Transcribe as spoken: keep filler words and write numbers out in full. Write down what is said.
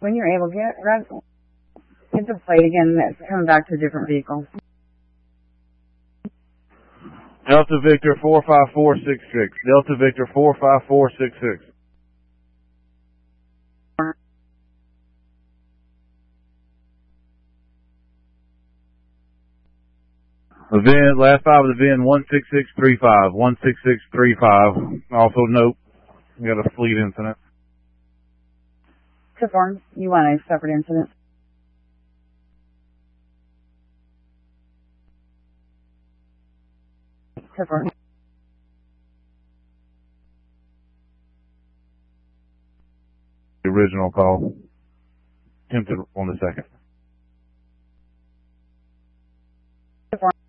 When you're able, get grab, get the plate again. That's coming back to a different vehicle. Delta Victor four five four six six. Delta Victor four five four six six. The V I N, last five of the V I N one six six three five. one six six three five. Also note, we got a fleet incident. Confirm. You want a separate incident? Confirm. The original call. Attempted on the second. Confirm.